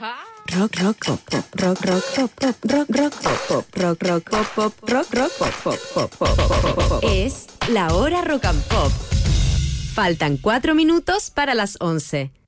Rock, rock, pop, pop, rock, rock, pop, pop, rock, rock, pop, pop, rock, rock, pop, pop, rock, rock, pop, pop, pop, pop, pop, pop. Es la hora rock and pop. Faltan 4 minutos para las 11.